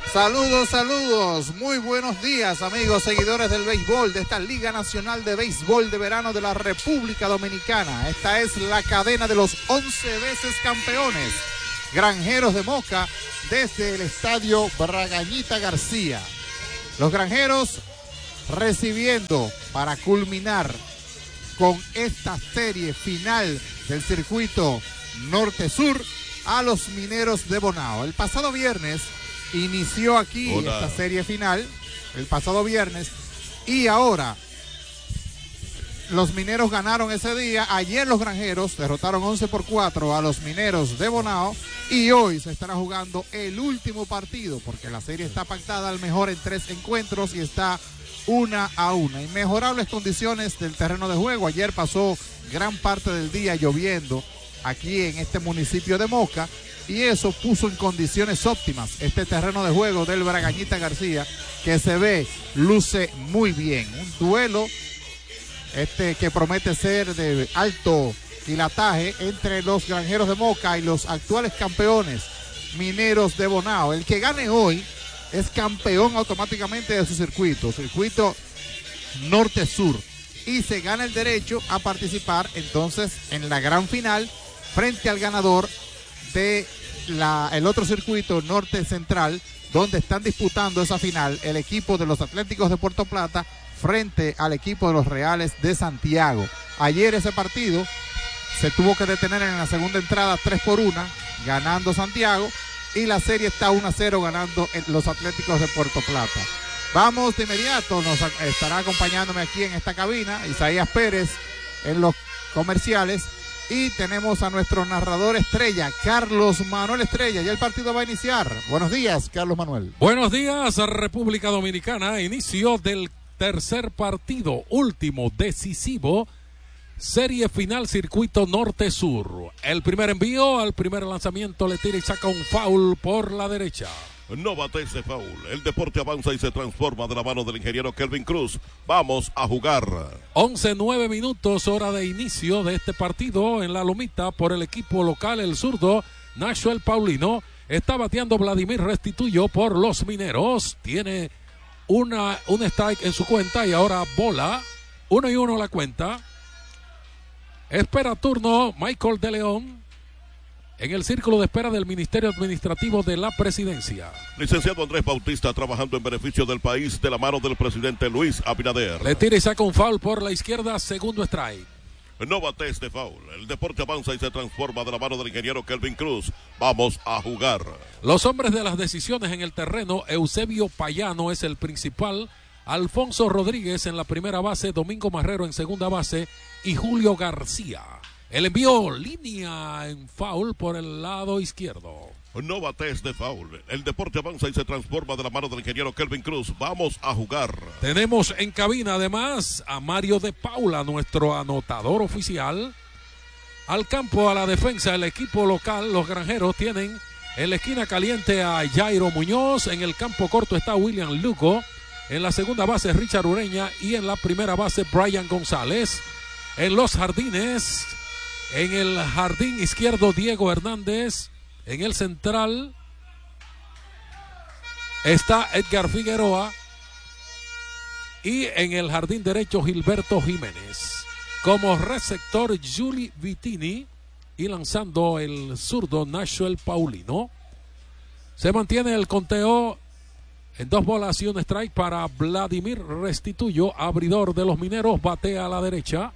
Saludos, saludos, muy buenos días amigos seguidores del béisbol de esta Liga Nacional de Béisbol de Verano de la República Dominicana. Esta es la cadena de los 11 veces campeones Granjeros de Moca desde el estadio Braganita García. Los Granjeros recibiendo para culminar con esta serie final del circuito norte-sur a los Mineros de Bonao. El pasado viernes inició aquí esta serie final, el pasado viernes, y ahora los Mineros ganaron ese día. Ayer los Granjeros derrotaron 11-4 a los Mineros de Bonao y hoy se estará jugando el último partido porque la serie está pactada al mejor en 3 encuentros y está 1-1. Inmejorables condiciones del terreno de juego. Ayer pasó gran parte del día lloviendo aquí en este municipio de Moca y eso puso en condiciones óptimas este terreno de juego del Braganita García, que se ve, luce muy bien. Un duelo que promete ser de alto quilataje entre los Granjeros de Moca y los actuales campeones Mineros de Bonao. El que gane hoy es campeón automáticamente de su circuito norte-sur, y se gana el derecho a participar entonces en la gran final frente al ganador de el otro circuito norte-central, donde están disputando esa final el equipo de los Atléticos de Puerto Plata frente al equipo de los Reales de Santiago. Ayer ese partido se tuvo que detener en la segunda entrada 3-1, ganando Santiago, y la serie está 1-0 ganando los Atléticos de Puerto Plata. Vamos de inmediato, nos estará acompañándome aquí en esta cabina Isaías Pérez en los comerciales, y tenemos a nuestro narrador estrella, Carlos Manuel Estrella. Ya el partido va a iniciar. Buenos días, Carlos Manuel. Buenos días, República Dominicana. Inicio del tercer partido, último, decisivo, serie final, circuito norte-sur. El primer envío, al primer lanzamiento le tira y saca un foul por la derecha. No bate ese foul. El deporte avanza y se transforma de la mano del ingeniero Kelvin Cruz. Vamos a jugar. 11:09 minutos, hora de inicio de este partido en la lomita por el equipo local, el zurdo Nahuel Paulino. Está bateando Vladimir Restituyo por los Mineros. Tiene un strike en su cuenta y ahora bola. 1-1 la cuenta. Espera turno Michael de León en el círculo de espera del Ministerio Administrativo de la Presidencia. Licenciado Andrés Bautista, trabajando en beneficio del país de la mano del presidente Luis Abinader. Le tira y saca un foul por la izquierda, segundo strike. No bate este foul. El deporte avanza y se transforma de la mano del ingeniero Kelvin Cruz. Vamos a jugar. Los hombres de las decisiones en el terreno, Eusebio Payano es el principal, Alfonso Rodríguez en la primera base, Domingo Marrero en segunda base y Julio García. El envío, línea en foul por el lado izquierdo. No bate este foul. El deporte avanza y se transforma de la mano del ingeniero Kelvin Cruz. Vamos a jugar. Tenemos en cabina además a Mario de Paula, nuestro anotador oficial. Al campo, a la defensa, el equipo local, los Granjeros, tienen en la esquina caliente a Jairo Muñoz. En el campo corto está William Lugo. En la segunda base, Richard Ureña. Y en la primera base, Brian González. En los jardines, en el jardín izquierdo, Diego Hernández. En el central está Edgar Figueroa. Y en el jardín derecho, Gilberto Jiménez. Como receptor, Juli Vitini. Y lanzando el zurdo, Nahuel Paulino. Se mantiene el conteo en 2 bolas y un strike para Vladimir Restituyo, abridor de los Mineros. Batea a la derecha.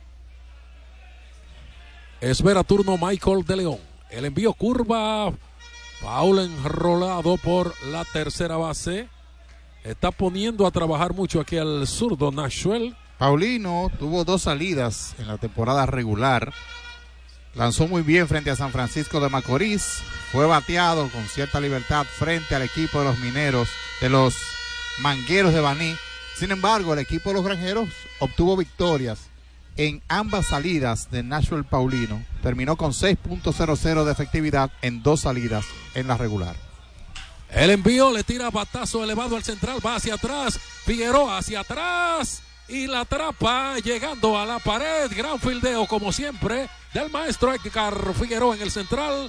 Espera turno Michael de León. El envío curva, foul enrolado por la tercera base. Está poniendo a trabajar mucho aquí al zurdo Nahuel. Paulino tuvo 2 salidas en la temporada regular. Lanzó muy bien frente a San Francisco de Macorís. Fue bateado con cierta libertad frente al equipo de los Mineros, de los Mangueros de Baní. Sin embargo, el equipo de los Granjeros obtuvo victorias en ambas salidas de Nahuel Paulino. Terminó con 6.00 de efectividad en 2 salidas en la regular. El envío, le tira batazo elevado al central, va hacia atrás, Figueroa hacia atrás y la atrapa llegando a la pared. Gran fildeo como siempre del maestro Edgar Figueroa en el central.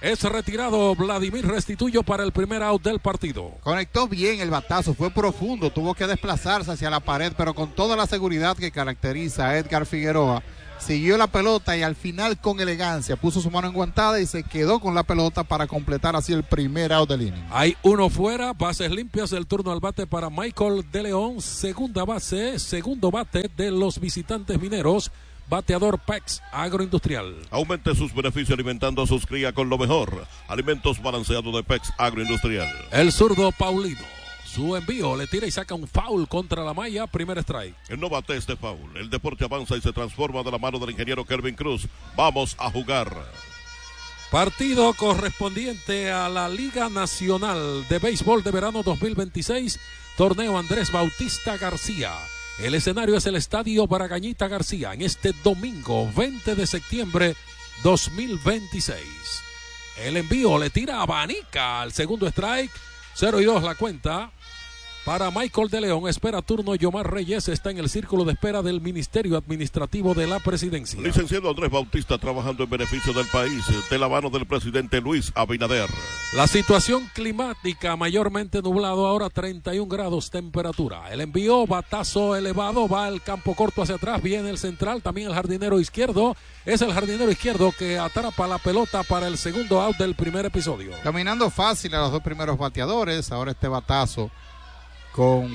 Es retirado Vladimir Restituyo para el primer out del partido. Conectó bien el batazo, fue profundo, tuvo que desplazarse hacia la pared, pero con toda la seguridad que caracteriza a Edgar Figueroa. Siguió la pelota y al final con elegancia puso su mano enguantada y se quedó con la pelota para completar así el primer out del inning. Hay uno fuera, bases limpias, el turno al bate para Michael de León, segunda base, segundo bate de los visitantes mineros. Bateador PEX Agroindustrial. Aumente sus beneficios alimentando a sus crías con lo mejor. Alimentos balanceados de PEX Agroindustrial. El zurdo Paulino. Su envío le tira y saca un foul contra la malla. Primer strike. No bate este foul. El deporte avanza y se transforma de la mano del ingeniero Kelvin Cruz. Vamos a jugar. Partido correspondiente a la Liga Nacional de Béisbol de Verano 2026. Torneo Andrés Bautista García. El escenario es el Estadio Bragañita García en este domingo 20 de septiembre 2026. El envío le tira a Abanica al segundo strike. 0-2 la cuenta para Michael de León. Espera turno Yomar Reyes. Está en el círculo de espera del Ministerio Administrativo de la Presidencia. Licenciado Andrés Bautista trabajando en beneficio del país de la mano del presidente Luis Abinader. La situación climática mayormente nublado, ahora 31 grados temperatura. El envío, batazo elevado, va el campo corto hacia atrás, viene el central, también el jardinero izquierdo. Es el jardinero izquierdo que atrapa la pelota para el segundo out del primer episodio. Caminando fácil a los dos primeros bateadores, ahora este batazo con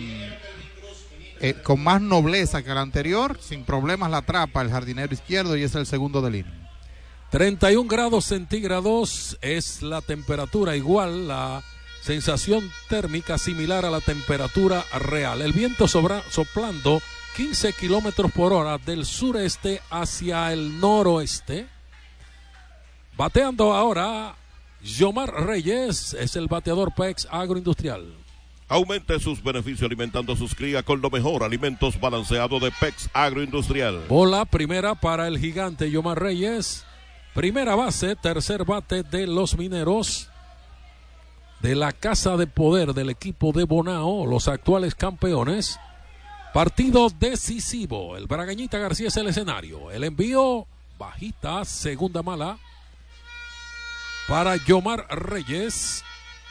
más nobleza que el anterior, sin problemas la atrapa el jardinero izquierdo y es el segundo del inning. 31 grados centígrados es la temperatura, igual la sensación térmica similar a la temperatura real. El viento soplando 15 kilómetros por hora del sureste hacia el noroeste. Bateando ahora Yomar Reyes, es el bateador PEX Agroindustrial. Aumente sus beneficios alimentando a sus crías con lo mejor. Alimentos balanceados de PEX Agroindustrial. Bola primera para el gigante Yomar Reyes. Primera base, tercer bate de los mineros. De la casa de poder del equipo de Bonao, los actuales campeones. Partido decisivo. El Bragañita García es el escenario. El envío bajita, segunda mala. Para Yomar Reyes.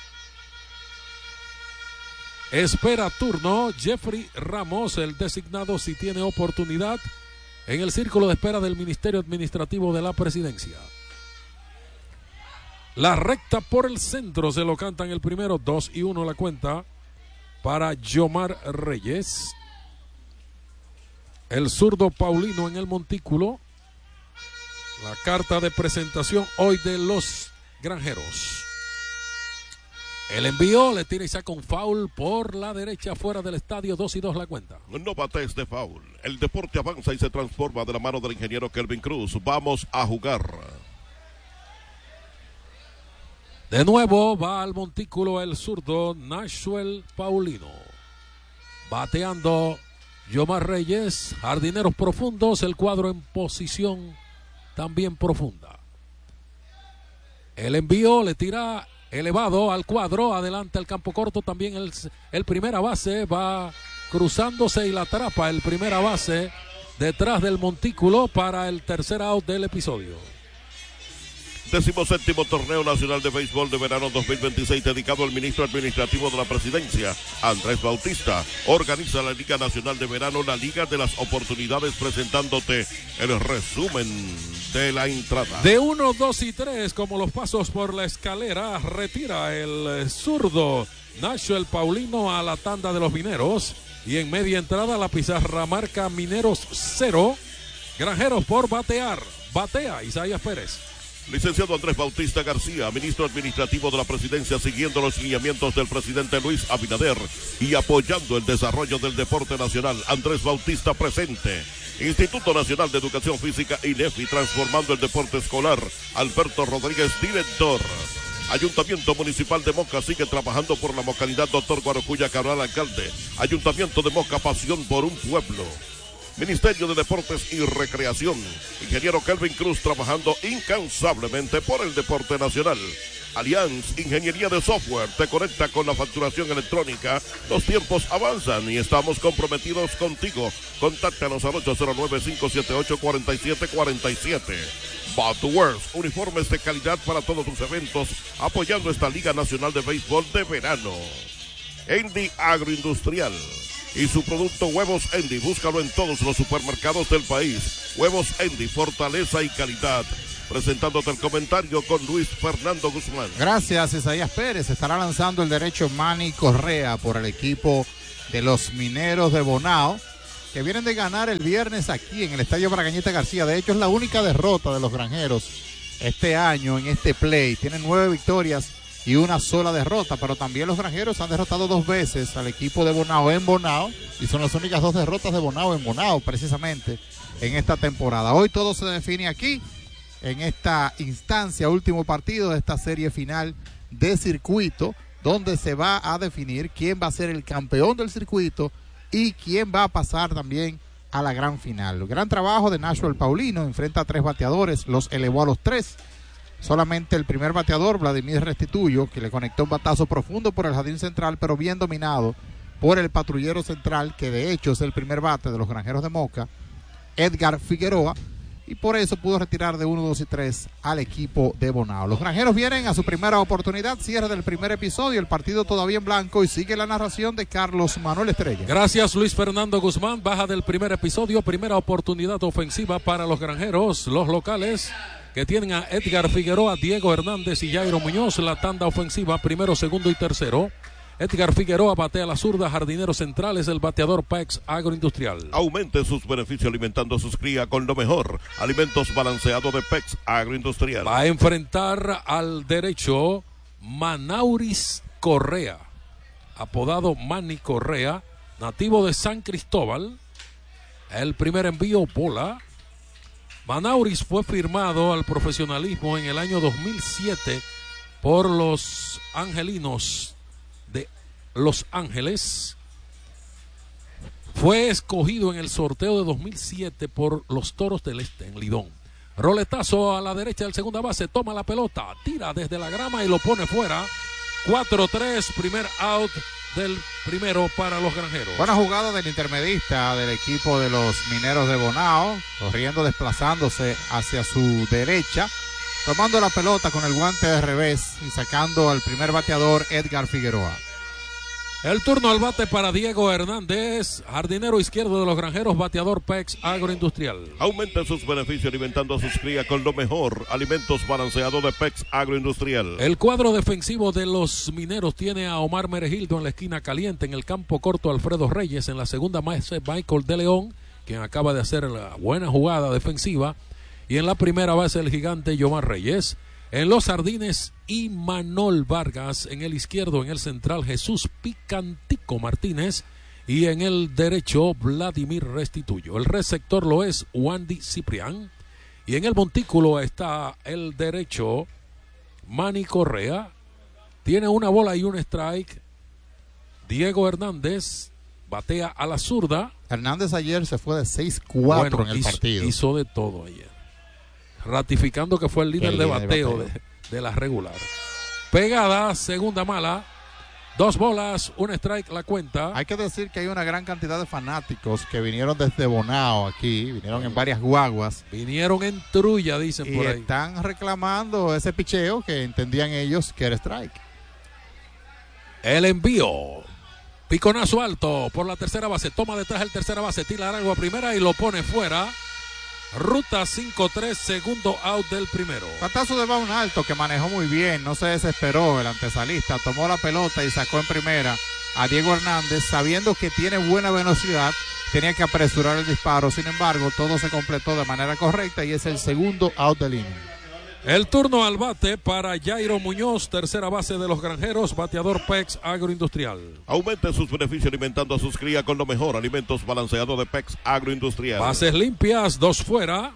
Espera turno Jeffrey Ramos, el designado si tiene oportunidad en el círculo de espera del Ministerio Administrativo de la Presidencia. La recta por el centro se lo cantan el primero, 2-1 la cuenta para Yomar Reyes. El zurdo Paulino en el montículo. La carta de presentación hoy de los granjeros. El envío le tira y saca un foul por la derecha fuera del estadio, 2-2 la cuenta. No bate este foul. El deporte avanza y se transforma de la mano del ingeniero Kelvin Cruz. Vamos a jugar. De nuevo va al montículo el zurdo Nashwell Paulino. Bateando Yomar Reyes, jardineros profundos, el cuadro en posición también profunda. El envío le tira elevado al cuadro, adelante al campo corto, también el primera base va cruzándose y la atrapa el primera base detrás del montículo para el tercer out del episodio. 17º Torneo Nacional de Béisbol de Verano 2026 dedicado al ministro administrativo de la Presidencia, Andrés Bautista. Organiza la Liga Nacional de Verano, la Liga de las Oportunidades, presentándote el resumen de la entrada. De 1, 2 y 3, como los pasos por la escalera, retira el zurdo Nacho el Paulino a la tanda de los mineros. Y en media entrada la pizarra marca Mineros 0, Granjeros por batear. Batea Isaías Pérez. Licenciado Andrés Bautista García, ministro administrativo de la Presidencia, siguiendo los lineamientos del presidente Luis Abinader y apoyando el desarrollo del deporte nacional. Andrés Bautista presente. Instituto Nacional de Educación Física, INEFI, transformando el deporte escolar. Alberto Rodríguez, director. Ayuntamiento Municipal de Moca sigue trabajando por la localidad Doctor Guarocuya Cabral, alcalde. Ayuntamiento de Moca, pasión por un pueblo. Ministerio de Deportes y Recreación. Ingeniero Kelvin Cruz trabajando incansablemente por el deporte nacional. Allianz Ingeniería de Software te conecta con la facturación electrónica. Los tiempos avanzan y estamos comprometidos contigo. Contáctanos al 809-578-4747. Batworks, uniformes de calidad para todos tus eventos, apoyando esta Liga Nacional de Béisbol de Verano. Andy Agroindustrial y su producto Huevos Andy, búscalo en todos los supermercados del país. Huevos Andy, fortaleza y calidad. Presentándote el comentario con Luis Fernando Guzmán. Gracias, Isaías Pérez. Estará lanzando el derecho Manny Correa por el equipo de los Mineros de Bonao, que vienen de ganar el viernes aquí en el Estadio Braganita García. De hecho, es la única derrota de los Granjeros este año en este play. Tienen 9 victorias y una sola derrota, pero también los Granjeros han derrotado 2 veces al equipo de Bonao en Bonao, y son las únicas 2 derrotas de Bonao en Bonao, precisamente, en esta temporada. Hoy todo se define aquí, en esta instancia, último partido de esta serie final de circuito, donde se va a definir quién va a ser el campeón del circuito y quién va a pasar también a la gran final. Gran trabajo de Nashville Paulino, enfrenta a 3 bateadores, los elevó a los 3. Solamente el primer bateador, Vladimir Restituyo, que le conectó un batazo profundo por el jardín central, pero bien dominado por el patrullero central, que de hecho es el primer bate de los Granjeros de Moca, Edgar Figueroa, y por eso pudo retirar de 1, 2 y 3 al equipo de Bonao. Los Granjeros vienen a su primera oportunidad, cierre del primer episodio, el partido todavía en blanco, y sigue la narración de Carlos Manuel Estrella. Gracias, Luis Fernando Guzmán. Baja del primer episodio, primera oportunidad ofensiva para los Granjeros, los locales, que tienen a Edgar Figueroa, Diego Hernández y Jairo Muñoz. La tanda ofensiva, primero, segundo y tercero. Edgar Figueroa batea la zurda, jardinero central es el bateador PEX Agroindustrial. Aumente sus beneficios alimentando a sus crías con lo mejor. Alimentos balanceados de PEX Agroindustrial. Va a enfrentar al derecho Manauris Correa, apodado Manny Correa, nativo de San Cristóbal. El primer envío, bola. Manauris fue firmado al profesionalismo en el año 2007 por los Angelinos de Los Ángeles. Fue escogido en el sorteo de 2007 por los Toros del Este en Lidón. Roletazo a la derecha del segunda base, toma la pelota, tira desde la grama y lo pone fuera. 4-3, primer out del primero para los Granjeros. Buena jugada del intermedista del equipo de los Mineros de Bonao, corriendo, desplazándose hacia su derecha, tomando la pelota con el guante de revés y sacando al primer bateador Edgar Figueroa. El turno al bate para Diego Hernández, jardinero izquierdo de los Granjeros, bateador PEX Agroindustrial. Aumenta sus beneficios alimentando a sus crías con lo mejor. Alimentos balanceados de PEX Agroindustrial. El cuadro defensivo de los Mineros tiene a Omar Meregildo en la esquina caliente, en el campo corto Alfredo Reyes, en la segunda Michael de León, quien acaba de hacer la buena jugada defensiva, y en la primera base el gigante Yomar Reyes. En los jardines, Imanol Vargas, en el izquierdo, en el central, Jesús Picantico Martínez, y en el derecho, Vladimir Restituyo. El receptor lo es Wandy Ciprián, y en el montículo está el derecho, Manny Correa. Tiene una bola y un strike. Diego Hernández batea a la zurda. Hernández ayer se fue de 6-4 en el partido. Hizo de todo ayer, ratificando que fue el líder de bateo de la regular. Pegada, segunda mala, 2 bolas, un strike la cuenta. Hay que decir que hay una gran cantidad de fanáticos que vinieron desde Bonao aquí, vinieron en varias guaguas. Vinieron en trulla, dicen por ahí. Y están reclamando ese picheo que entendían ellos que era strike. El envío, piconazo alto por la tercera base, toma detrás el tercera base, tira largo a primera y lo pone fuera. Ruta 5-3, segundo out del primero. Batazo de Baun alto que manejó muy bien, no se desesperó el antesalista, tomó la pelota y sacó en primera a Diego Hernández, sabiendo que tiene buena velocidad, tenía que apresurar el disparo. Sin embargo, todo se completó de manera correcta y es el segundo out del inning. El turno al bate para Jairo Muñoz, tercera base de los Granjeros, bateador PEX Agroindustrial. Aumente sus beneficios alimentando a sus crías con lo mejor. Alimentos balanceados de PEX Agroindustrial. Bases limpias, 2 fuera.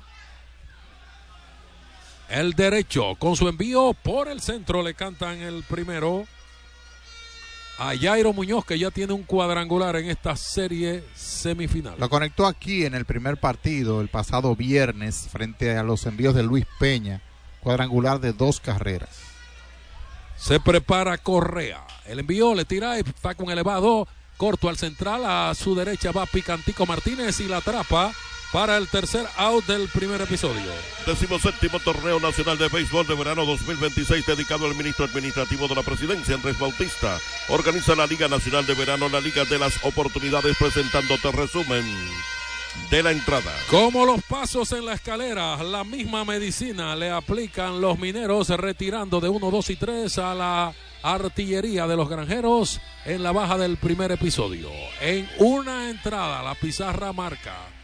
El derecho con su envío por el centro, le cantan el primero a Jairo Muñoz, que ya tiene un cuadrangular en esta serie semifinal. Lo conectó aquí en el primer partido el pasado viernes frente a los envíos de Luis Peña. Cuadrangular de 2 carreras. Se prepara Correa. El envío, le tira y está con elevado. Corto al central. A su derecha va Picantico Martínez y la atrapa. para el tercer out del primer episodio. 17º Torneo Nacional de Béisbol de Verano 2026 dedicado al ministro administrativo de la Presidencia, Andrés Bautista. Organiza la Liga Nacional de Verano, la Liga de las Oportunidades, presentándote resumen de la entrada. Como los pasos en la escalera, la misma medicina le aplican los mineros, retirando de 1, 2 y 3 a la artillería de los granjeros en la baja del primer episodio. En una entrada, la pizarra marca